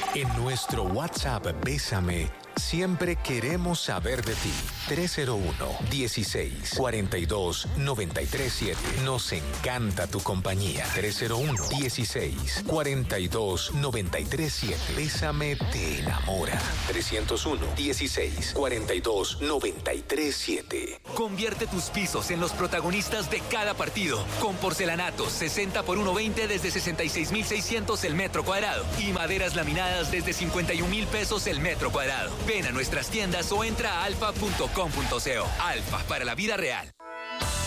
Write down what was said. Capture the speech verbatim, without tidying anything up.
En nuestro WhatsApp Bésame, siempre queremos saber de ti. tres cero uno, dieciséis, cuarenta y dos, noventa y tres siete. Nos encanta tu compañía. tres cero uno, dieciséis, cuarenta y dos, noventa y tres siete. Bésame te enamora. trescientos uno, dieciséis, cuarenta y dos, noventa y tres siete. Convierte tus pisos en los protagonistas de cada partido. Con porcelanatos sesenta por uno veinte desde sesenta y seis mil seiscientos el metro cuadrado. Y maderas laminadas desde cincuenta y un mil pesos el metro cuadrado. Ven a nuestras tiendas o entra a alfa punto com punto co. Alfa, para la vida real.